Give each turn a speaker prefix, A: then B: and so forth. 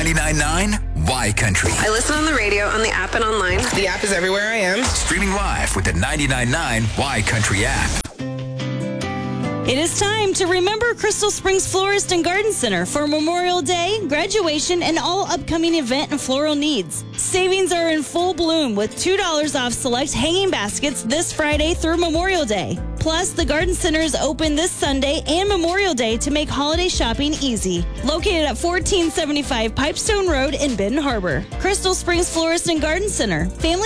A: 99.9 Y Country.
B: I listen on the radio, on the app, and online.
C: The app is everywhere I am.
A: Streaming live with the 99.9 Y Country app.
D: It is time to remember Crystal Springs Florist and Garden Center for Memorial Day, graduation, and all upcoming event and floral needs. Savings are in full bloom with $2 off select hanging baskets this Friday through Memorial Day. Plus, the Garden Center is open this Sunday and Memorial Day to make holiday shopping easy. Located at 1475 Pipestone Road in Benton Harbor. Crystal Springs Florist and Garden Center. Family